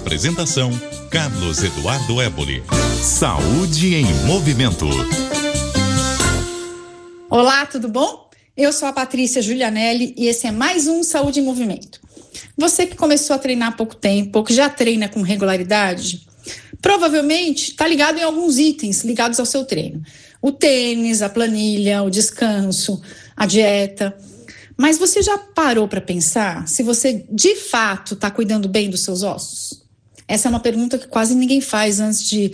Apresentação: Carlos Eduardo Éboli. Saúde em Movimento. Olá, tudo bom? Eu sou a Patrícia Giulianelli e esse é mais um Saúde em Movimento. Você que começou a treinar há pouco tempo ou que já treina com regularidade, provavelmente está ligado em alguns itens ligados ao seu treino. O tênis, a planilha, o descanso, a dieta. Mas você já parou para pensar se você de fato está cuidando bem dos seus ossos? Essa é uma pergunta que quase ninguém faz antes de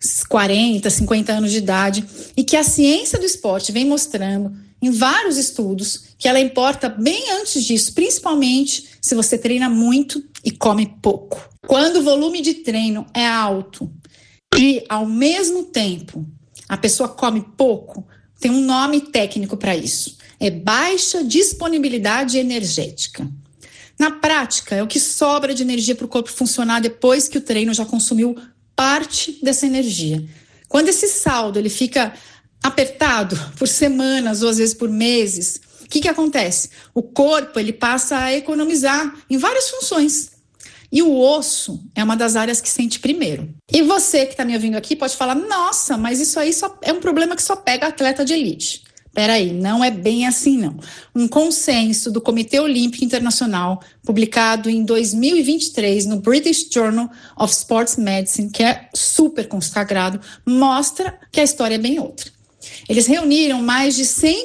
40, 50 anos de idade e que a ciência do esporte vem mostrando em vários estudos que ela importa bem antes disso, principalmente se você treina muito e come pouco. Quando o volume de treino é alto e, ao mesmo tempo, a pessoa come pouco, tem um nome técnico para isso. É baixa disponibilidade energética. Na prática, é o que sobra de energia para o corpo funcionar depois que o treino já consumiu parte dessa energia. Quando esse saldo ele fica apertado por semanas ou às vezes por meses, o que acontece? O corpo ele passa a economizar em várias funções. E o osso é uma das áreas que sente primeiro. E você que está me ouvindo aqui pode falar, nossa, mas isso aí só é um problema que só pega atleta de elite. Peraí, não é bem assim não. Um consenso do Comitê Olímpico Internacional, publicado em 2023 no British Journal of Sports Medicine, que é super consagrado, mostra que a história é bem outra. Eles reuniram mais de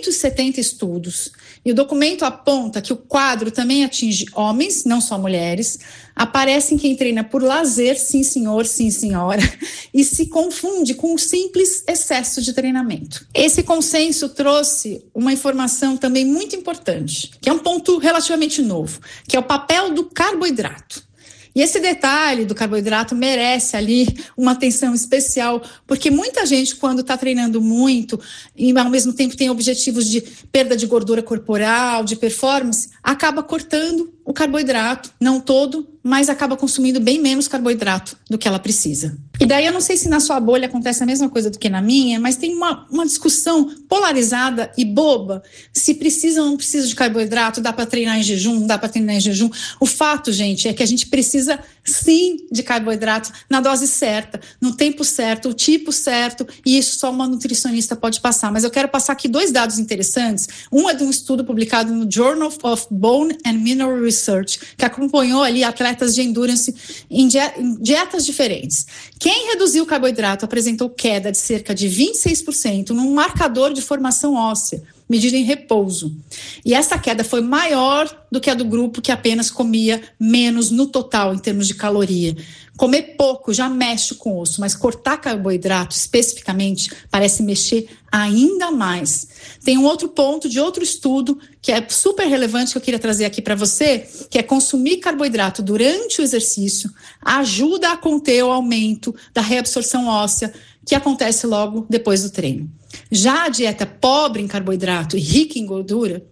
170 estudos e o documento aponta que o quadro também atinge homens, não só mulheres, aparece em quem treina por lazer, sim senhor, sim senhora, e se confunde com um simples excesso de treinamento. Esse consenso trouxe uma informação também muito importante, que é um ponto relativamente novo, que é o papel do carboidrato. E esse detalhe do carboidrato merece ali uma atenção especial, porque muita gente, quando está treinando muito e ao mesmo tempo tem objetivos de perda de gordura corporal, de performance, acaba cortando o carboidrato, não todo, mas acaba consumindo bem menos carboidrato do que ela precisa. E daí eu não sei se na sua bolha acontece a mesma coisa do que na minha, mas tem uma discussão polarizada e boba, se precisa ou não precisa de carboidrato, dá para treinar em jejum, não dá para treinar em jejum. O fato, gente, é que a gente precisa sim de carboidrato na dose certa, no tempo certo, o tipo certo, e isso só uma nutricionista pode passar. Mas eu quero passar aqui dois dados interessantes. Um é de um estudo publicado no Journal of Bone and Mineral Research, que acompanhou ali atletas de endurance em dietas diferentes. Quem reduziu o carboidrato apresentou queda de cerca de 26% num marcador de formação óssea, medida em repouso. E essa queda foi maior do que a do grupo que apenas comia menos no total, em termos de caloria. Comer pouco já mexe com o osso, mas cortar carboidrato especificamente parece mexer ainda mais. Tem um outro ponto de outro estudo que é super relevante que eu queria trazer aqui para você, que é consumir carboidrato durante o exercício ajuda a conter o aumento da reabsorção óssea que acontece logo depois do treino. Já a dieta pobre em carboidrato e rica em gordura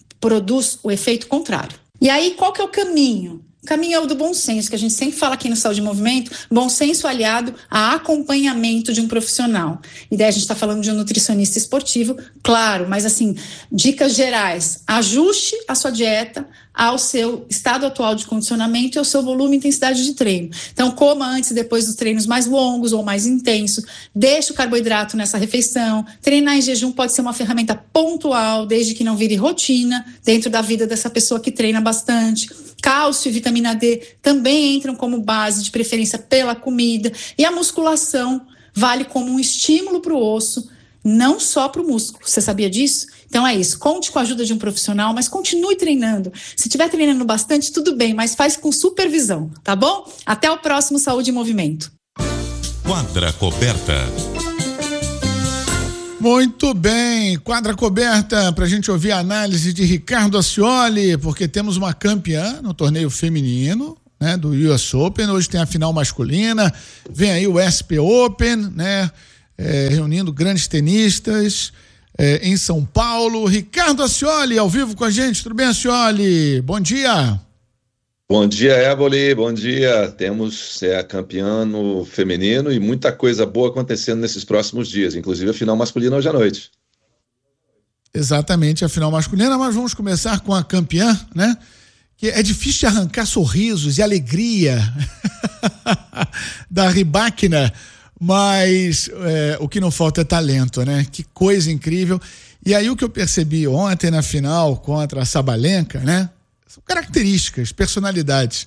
produz o efeito contrário. E aí, qual que é o caminho? O caminho é o do bom senso, que a gente sempre fala aqui no Saúde em Movimento, bom senso aliado a acompanhamento de um profissional. E daí a gente está falando de um nutricionista esportivo, claro, mas assim, dicas gerais, ajuste a sua dieta ao seu estado atual de condicionamento e ao seu volume e intensidade de treino. Então, coma antes e depois dos treinos mais longos ou mais intensos, deixe o carboidrato nessa refeição, treinar em jejum pode ser uma ferramenta pontual, desde que não vire rotina, dentro da vida dessa pessoa que treina bastante. Cálcio e vitamina D também entram como base, de preferência pela comida, e a musculação vale como um estímulo para o osso, não só para o músculo. Você sabia disso? Então é isso, conte com a ajuda de um profissional, mas continue treinando. Se estiver treinando bastante, tudo bem, mas faz com supervisão, tá bom? Até o próximo Saúde em Movimento. Quadra Coberta. Muito bem, quadra coberta para a gente ouvir a análise de Ricardo Ascioli, porque temos uma campeã no torneio feminino, né, do US Open. Hoje tem a final masculina, vem aí o SP Open, né, reunindo grandes tenistas em São Paulo. Ricardo Ascioli ao vivo com a gente, tudo bem, Ascioli? Bom dia. Bom dia, Éboli, bom dia. Temos a campeã no feminino e muita coisa boa acontecendo nesses próximos dias, inclusive a final masculina hoje à noite. Exatamente, a final masculina, mas vamos começar com a campeã, né? Que é difícil de arrancar sorrisos e alegria da Rybakina, mas o que não falta é talento, né? Que coisa incrível. E aí o que eu percebi ontem na final contra a Sabalenka, né? São características, personalidades.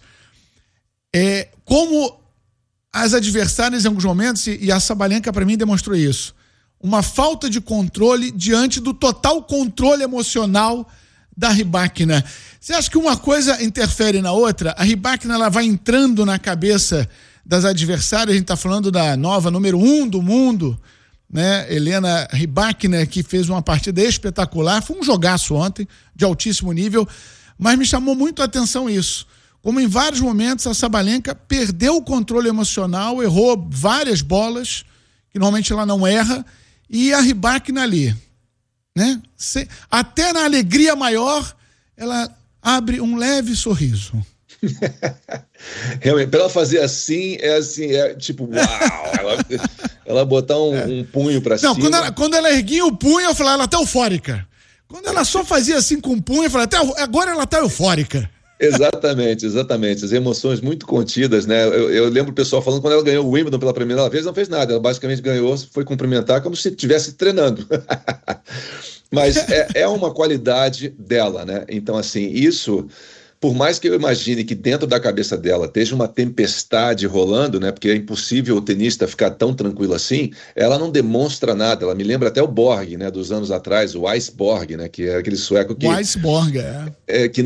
Como as adversárias em alguns momentos, e a Sabalenka para mim demonstrou isso, uma falta de controle diante do total controle emocional da Rybakina. Você acha que uma coisa interfere na outra? A Rybakina, ela vai entrando na cabeça das adversárias. A gente está falando da nova número 1 do mundo, né? Elena Rybakina, que fez uma partida espetacular. Foi um jogaço ontem, de altíssimo nível, mas me chamou muito a atenção isso. Como em vários momentos a Sabalenka perdeu o controle emocional, errou várias bolas, que normalmente ela não erra, e a Rybakina ali, né? Até na alegria maior, ela abre um leve sorriso. Realmente, para ela fazer assim, é tipo, uau! Ela botar um punho para cima. Não, quando ela erguia o punho, eu falava, ela tá eufórica. Quando ela só fazia assim com o punho, eu falava, agora ela tá eufórica. Exatamente. As emoções muito contidas, né? Eu lembro o pessoal falando quando ela ganhou o Wimbledon pela primeira vez, não fez nada. Ela basicamente ganhou, foi cumprimentar como se estivesse treinando. Mas é uma qualidade dela, né? Então, assim, isso, por mais que eu imagine que dentro da cabeça dela esteja uma tempestade rolando, né? Porque é impossível o tenista ficar tão tranquilo assim, ela não demonstra nada. Ela me lembra até o Borg, né? Dos anos atrás, o Ice Borg, né? Que é aquele sueco que... O Ice Borg, que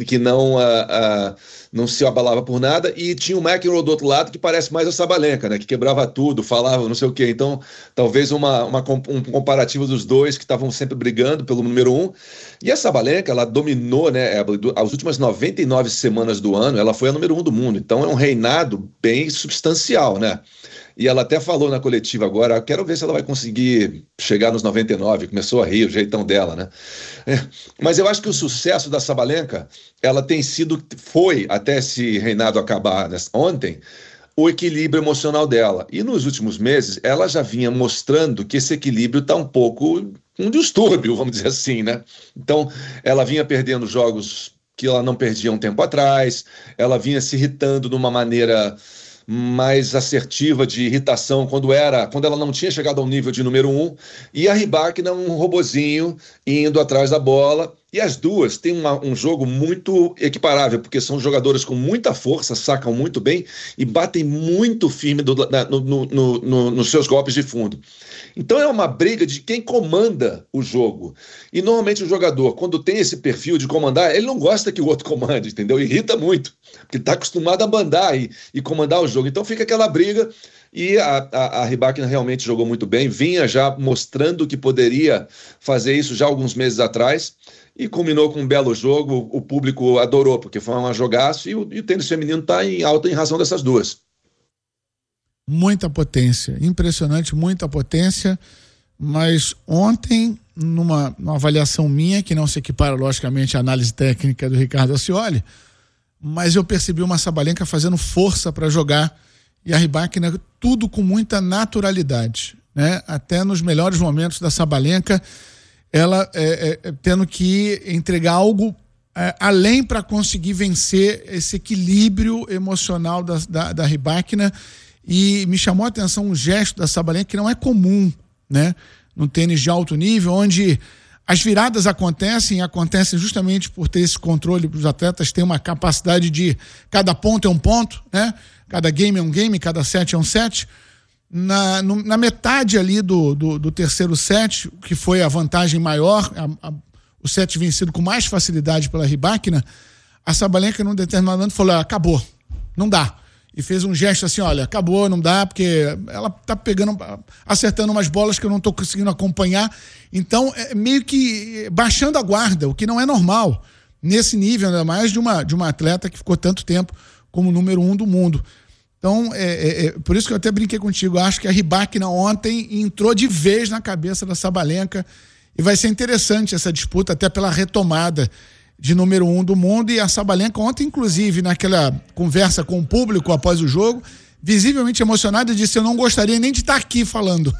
não se abalava por nada, e tinha o McEnroe do outro lado que parece mais a Sabalenka, né? Que quebrava tudo, falava não sei o quê. Então, talvez um comparativo dos dois que estavam sempre brigando pelo número 1. E a Sabalenka, ela dominou, né? As últimas 99 semanas do ano, ela foi a número 1 do mundo. Então, é um reinado bem substancial, né? E ela até falou na coletiva agora, quero ver se ela vai conseguir chegar nos 99, começou a rir, o jeitão dela, né? Mas eu acho que o sucesso da Sabalenka, ela foi, até esse reinado acabar ontem, o equilíbrio emocional dela. E nos últimos meses, ela já vinha mostrando que esse equilíbrio está um pouco um distúrbio, vamos dizer assim, né? Então, ela vinha perdendo jogos que ela não perdia um tempo atrás, ela vinha se irritando de uma maneira mais assertiva de irritação quando ela não tinha chegado ao nível de número 1, e a Rybakina um robozinho indo atrás da bola, e as duas têm um jogo muito equiparável, porque são jogadoras com muita força, sacam muito bem e batem muito firme nos seus golpes de fundo. Então é uma briga de quem comanda o jogo, e normalmente o jogador, quando tem esse perfil de comandar, ele não gosta que o outro comande, entendeu? Irrita muito, porque está acostumado a mandar e comandar o jogo, então fica aquela briga. E a Rybakina realmente jogou muito bem, vinha já mostrando que poderia fazer isso já alguns meses atrás, e culminou com um belo jogo. O público adorou, porque foi um jogaço, e o tênis feminino está em alta em razão dessas duas. Muita potência, impressionante, muita potência, mas ontem, numa avaliação minha, que não se equipara logicamente à análise técnica do Ricardo Ascioli, mas eu percebi uma Sabalenka fazendo força para jogar, e a Rybakina tudo com muita naturalidade, né? Até nos melhores momentos da Sabalenka, ela tendo que entregar algo além para conseguir vencer esse equilíbrio emocional da Rybakina. E me chamou a atenção um gesto da Sabalenka que não é comum, né? No tênis de alto nível, onde as viradas acontecem justamente por ter esse controle. Os atletas têm uma capacidade de cada ponto é um ponto, né? Cada game é um game, cada set é um set. Na metade ali do terceiro set, que foi a vantagem maior, o set vencido com mais facilidade pela Rybakina, a Sabalenka num determinado momento falou, acabou, não dá. E fez um gesto assim, olha, acabou, não dá, porque ela tá acertando umas bolas que eu não tô conseguindo acompanhar. Então, meio que baixando a guarda, o que não é normal nesse nível, ainda mais de uma atleta que ficou tanto tempo como número 1 do mundo. Então, por isso que eu até brinquei contigo, eu acho que a Rybakina ontem entrou de vez na cabeça da Sabalenka, e vai ser interessante essa disputa, até pela retomada de número 1 do mundo. E a Sabalenka ontem, inclusive, naquela conversa com o público após o jogo, visivelmente emocionada, disse, eu não gostaria nem de estar aqui falando.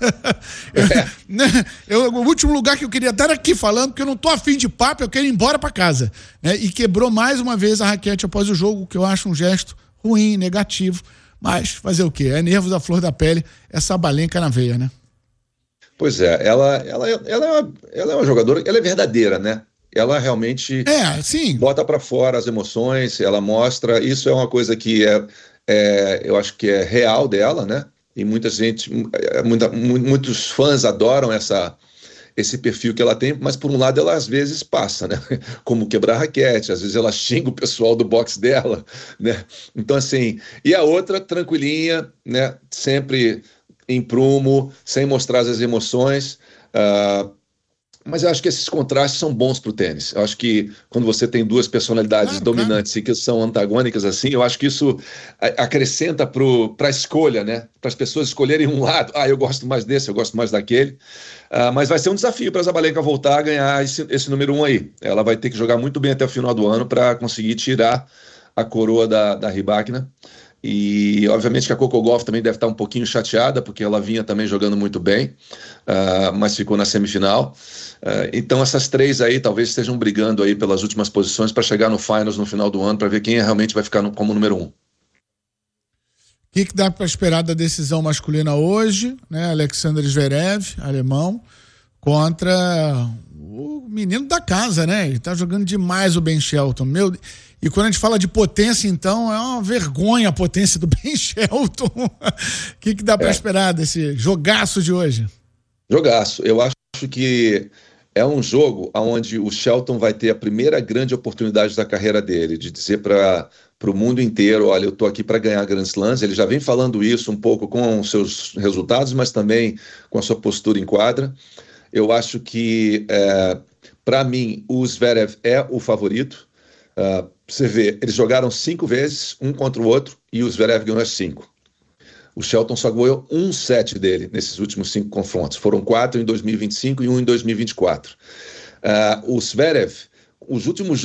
O último lugar que eu queria estar era aqui falando, porque eu não estou afim de papo, eu quero ir embora para casa. E quebrou mais uma vez a raquete após o jogo, que eu acho um gesto ruim, negativo, Mas fazer o quê? É nervos à flor da pele, é Sabalenka na veia, né? Pois é, ela é uma jogadora, ela é verdadeira, né? Ela realmente sim. bota para fora as emoções, ela mostra, isso é uma coisa que eu acho que é real dela, né? E muitos fãs adoram esse perfil que ela tem, mas por um lado ela às vezes passa, né? Como quebrar raquete, às vezes ela xinga o pessoal do boxe dela, né? Então assim, e a outra tranquilinha, né? Sempre em prumo, sem mostrar as emoções, mas eu acho que esses contrastes são bons para o tênis. Eu acho que quando você tem duas personalidades dominantes e que são antagônicas assim, eu acho que isso acrescenta para a escolha, né? Para as pessoas escolherem um lado. Eu gosto mais desse, eu gosto mais daquele. Mas vai ser um desafio para a Sabalenka voltar a ganhar esse número 1 aí. Ela vai ter que jogar muito bem até o final do ano para conseguir tirar a coroa da Rybakina. E obviamente que a Coco Gauff também deve estar um pouquinho chateada, porque ela vinha também jogando muito bem, mas ficou na semifinal. Então essas três aí talvez estejam brigando aí pelas últimas posições para chegar no Finals no final do ano, para ver quem realmente vai ficar como número 1. O que dá para esperar da decisão masculina hoje, né? Alexander Zverev, alemão, contra o menino da casa, né? Ele tá jogando demais o Ben Shelton. E quando a gente fala de potência, então, é uma vergonha a potência do Ben Shelton. O que dá para esperar desse jogaço de hoje? Jogaço. Eu acho que é um jogo onde o Shelton vai ter a primeira grande oportunidade da carreira dele, de dizer para o mundo inteiro, olha, eu estou aqui para ganhar Grand Slams. Ele já vem falando isso um pouco com os seus resultados, mas também com a sua postura em quadra. Eu acho que, para mim, o Zverev é o favorito. Você vê, eles jogaram 5 vezes, um contra o outro, e o Zverev ganhou as 5. O Shelton só ganhou um set dele nesses últimos 5 confrontos. Foram 4 em 2025 e 1 em 2024. O Zverev, os últimos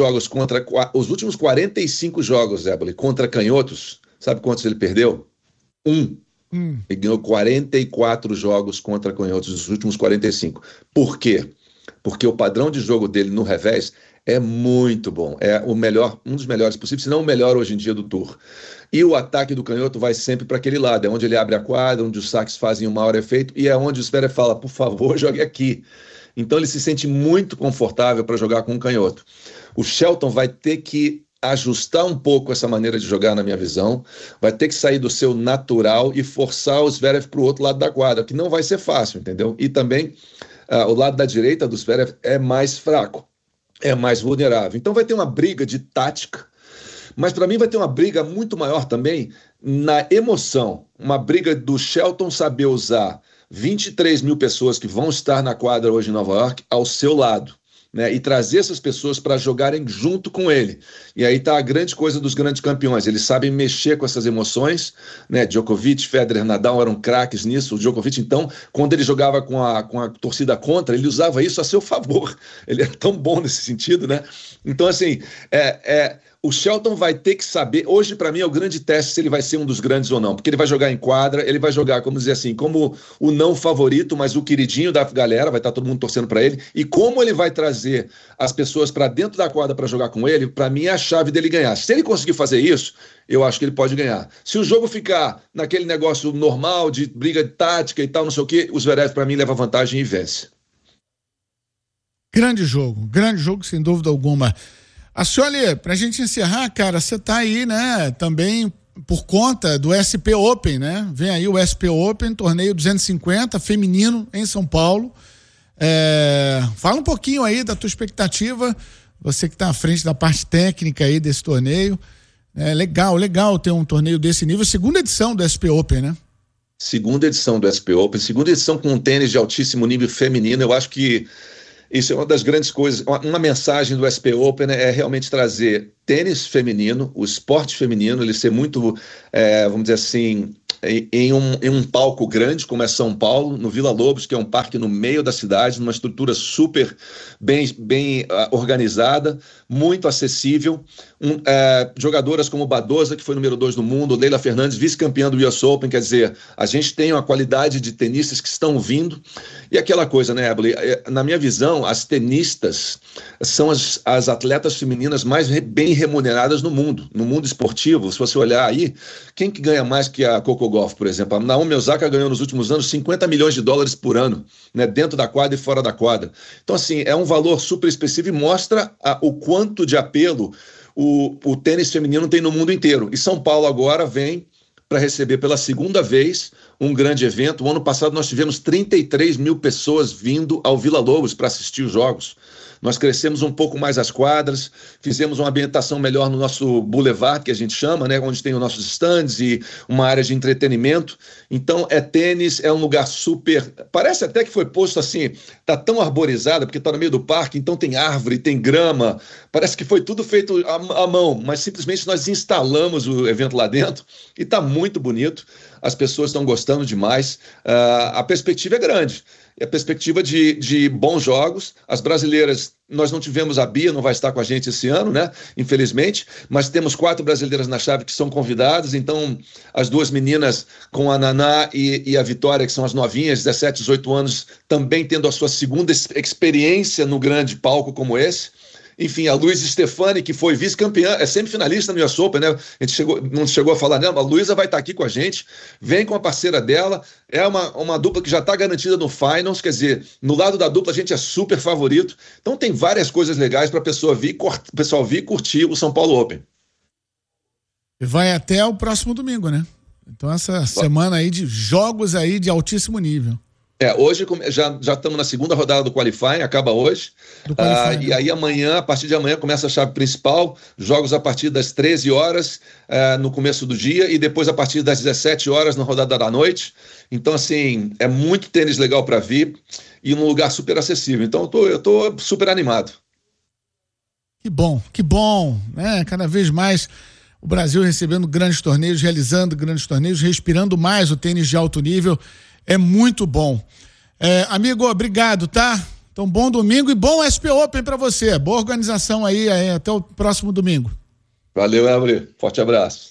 45 jogos, Éboli, contra canhotos, sabe quantos ele perdeu? 1. Ele ganhou 44 jogos contra canhotos nos últimos 45. Por quê? Porque o padrão de jogo dele no revés é muito bom, é o melhor, um dos melhores possíveis, se não o melhor hoje em dia do Tour. E o ataque do canhoto vai sempre para aquele lado, é onde ele abre a quadra, onde os saques fazem o maior efeito, e é onde o Zverev fala, por favor, jogue aqui. Então ele se sente muito confortável para jogar com o canhoto. O Shelton vai ter que ajustar um pouco essa maneira de jogar, na minha visão, vai ter que sair do seu natural e forçar o Zverev para o outro lado da quadra, que não vai ser fácil, entendeu? E também o lado da direita do Zverev é mais fraco, é mais vulnerável. Então vai ter uma briga de tática, mas para mim vai ter uma briga muito maior também na emoção, uma briga do Shelton saber usar 23 mil pessoas que vão estar na quadra hoje em Nova York ao seu lado, né, e trazer essas pessoas para jogarem junto com ele. E aí está a grande coisa dos grandes campeões, eles sabem mexer com essas emoções, né? Djokovic, Federer, Nadal eram craques nisso. O Djokovic, então, quando ele jogava com a torcida contra, ele usava isso a seu favor, ele era tão bom nesse sentido, né? Então, assim, o Shelton vai ter que saber, hoje para mim é o grande teste se ele vai ser um dos grandes ou não, porque ele vai jogar em quadra, ele vai jogar, como dizer assim, como o não favorito, mas o queridinho da galera, vai estar todo mundo torcendo para ele, e como ele vai trazer as pessoas para dentro da quadra para jogar com ele, para mim é a chave dele ganhar. Se ele conseguir fazer isso, eu acho que ele pode ganhar. Se o jogo ficar naquele negócio normal de briga de tática e tal, não sei o quê, o Zverev para mim leva vantagem e vence. Grande jogo sem dúvida alguma. Ascioli, pra gente encerrar, cara, você tá aí, né, também por conta do SP Open, né? Vem aí o SP Open, torneio 250, feminino, em São Paulo. Fala um pouquinho aí da tua expectativa, você que tá à frente da parte técnica aí desse torneio. Legal ter um torneio desse nível, segunda edição do SP Open, né? Segunda edição do SP Open, segunda edição com um tênis de altíssimo nível feminino. Eu acho que isso é uma das grandes coisas, uma mensagem do SP Open é realmente trazer tênis feminino, o esporte feminino, ele ser muito, vamos dizer assim, em um palco grande, como é São Paulo, no Vila Lobos, que é um parque no meio da cidade, numa estrutura super bem organizada, muito acessível. Jogadoras como Badosa, que foi número 2 do mundo, Leila Fernandes, vice-campeã do US Open, quer dizer, a gente tem uma qualidade de tenistas que estão vindo. E aquela coisa, né, Eboli? Na minha visão, as tenistas são as atletas femininas mais bem remuneradas no mundo esportivo. Se você olhar aí, quem que ganha mais que a Coco Gauff, por exemplo? A Naomi Osaka ganhou nos últimos anos $50 milhões por ano, né, dentro da quadra e fora da quadra. Então, assim, é um valor super específico e mostra o quanto de apelo o tênis feminino tem no mundo inteiro. E São Paulo agora vem para receber pela segunda vez um grande evento. O ano passado nós tivemos 33 mil pessoas vindo ao Vila Lobos para assistir os jogos. Nós crescemos um pouco mais as quadras, fizemos uma ambientação melhor no nosso boulevard, que a gente chama, né, onde tem os nossos stands e uma área de entretenimento. Então, tênis, é um lugar super... Parece até que foi posto assim, tá tão arborizado, porque tá no meio do parque, então tem árvore, tem grama, parece que foi tudo feito à mão, mas simplesmente nós instalamos o evento lá dentro e tá muito bonito, as pessoas estão gostando demais, a perspectiva é grande. É a perspectiva de bons jogos. As brasileiras, nós não tivemos, a Bia não vai estar com a gente esse ano, né? Infelizmente, mas temos 4 brasileiras na chave que são convidadas, então as 2 meninas com a Naná e a Vitória, que são as novinhas, 17, 18 anos, também tendo a sua segunda experiência no grande palco como esse. Enfim, a Luísa Stefani, que foi vice-campeã, é semifinalista no US Open, né? A gente não chegou a falar nela, a Luísa vai estar aqui com a gente, vem com a parceira dela, é uma dupla que já está garantida no Finals, quer dizer, no lado da dupla a gente é super favorito, então tem várias coisas legais para o pessoal vir e curtir o São Paulo Open. E vai até o próximo domingo, né? Então essa semana aí de jogos aí de altíssimo nível. Hoje já estamos na segunda rodada do Qualifying, acaba hoje. E aí a partir de amanhã, começa a chave principal, jogos a partir das 13 horas no começo do dia e depois a partir das 17 horas na rodada da noite. Então, assim, é muito tênis legal para vir e num lugar super acessível. Então, eu tô super animado. Que bom, né? Cada vez mais o Brasil recebendo grandes torneios, realizando grandes torneios, respirando mais o tênis de alto nível. É muito bom. Amigo, obrigado, tá? Então, bom domingo e bom SP Open pra você. Boa organização aí, até o próximo domingo. Valeu, Eboli. Forte abraço.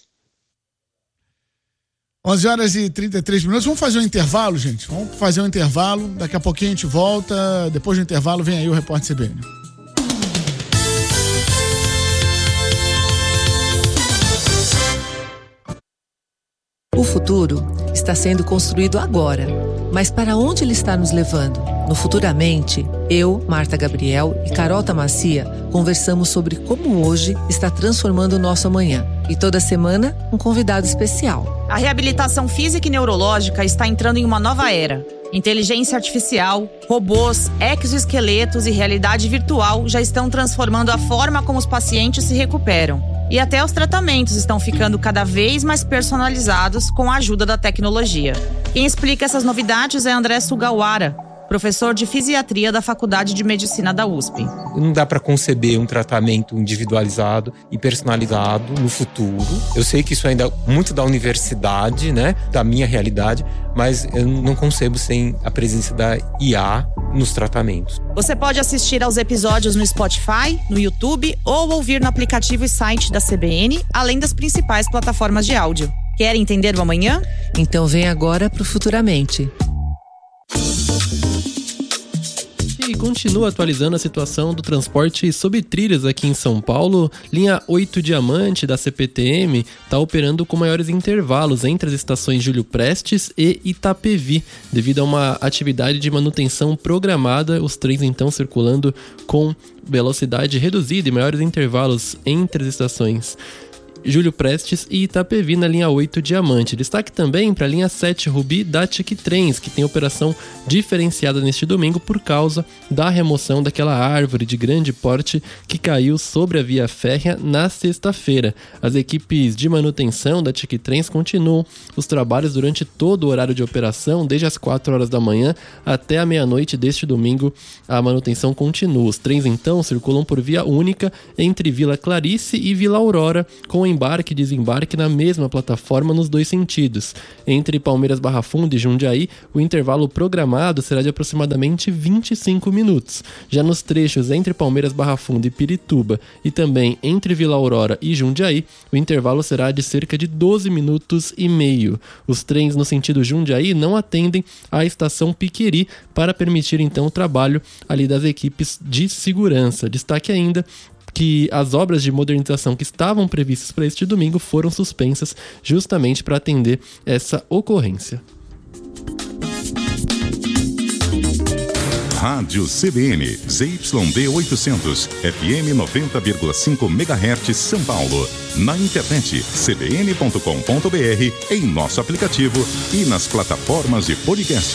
11h33. Vamos fazer um intervalo, gente? Vamos fazer um intervalo. Daqui a pouquinho a gente volta. Depois do intervalo vem aí o Repórter CBN. O futuro está sendo construído agora, mas para onde ele está nos levando? No Futuramente, eu, Marta Gabriel e Carol Tamacia conversamos sobre como hoje está transformando o nosso amanhã. E toda semana, um convidado especial. A reabilitação física e neurológica está entrando em uma nova era. Inteligência artificial, robôs, exoesqueletos e realidade virtual já estão transformando a forma como os pacientes se recuperam. E até os tratamentos estão ficando cada vez mais personalizados com a ajuda da tecnologia. Quem explica essas novidades é André Sugawara, professor de fisiatria da Faculdade de Medicina da USP. Não dá para conceber um tratamento individualizado e personalizado no futuro. Eu sei que isso ainda é muito da universidade, né, da minha realidade, mas eu não concebo sem a presença da IA nos tratamentos. Você pode assistir aos episódios no Spotify, no YouTube ou ouvir no aplicativo e site da CBN, além das principais plataformas de áudio. Quer entender o amanhã? Então vem agora pro Futuramente. E continua atualizando a situação do transporte sob trilhas aqui em São Paulo. Linha 8 Diamante da CPTM está operando com maiores intervalos entre as estações Júlio Prestes e Itapevi, devido a uma atividade de manutenção programada, os trens então circulando com velocidade reduzida e maiores intervalos entre as estações Júlio Prestes e Itapevi na linha 8 Diamante. Destaque também para a linha 7 Rubi da TIC-Trens, que tem operação diferenciada neste domingo por causa da remoção daquela árvore de grande porte que caiu sobre a via férrea na sexta-feira. As equipes de manutenção da TIC-Trens continuam os trabalhos durante todo o horário de operação, desde as 4 horas da manhã até a meia-noite deste domingo. A manutenção continua. Os trens então circulam por via única entre Vila Clarice e Vila Aurora, com embarque e desembarque na mesma plataforma nos 2 sentidos. Entre Palmeiras Barra Funda e Jundiaí, o intervalo programado será de aproximadamente 25 minutos. Já nos trechos entre Palmeiras Barra Funda e Pirituba e também entre Vila Aurora e Jundiaí, o intervalo será de cerca de 12 minutos e meio. Os trens no sentido Jundiaí não atendem à estação Piqueri para permitir então o trabalho ali das equipes de segurança. Destaque ainda que as obras de modernização que estavam previstas para este domingo foram suspensas justamente para atender essa ocorrência. Rádio CBN, ZYD 800, FM 90,5 MHz, São Paulo. Na internet, cbn.com.br, em nosso aplicativo e nas plataformas de podcast.